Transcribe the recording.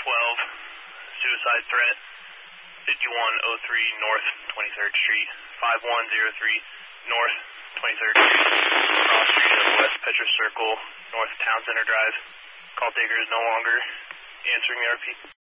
suicide threat, 5103 North 23rd Street, 5103 North 23rd Street, cross street of West Petra Circle, North Town Center Drive. Call taker is no longer answering the RP.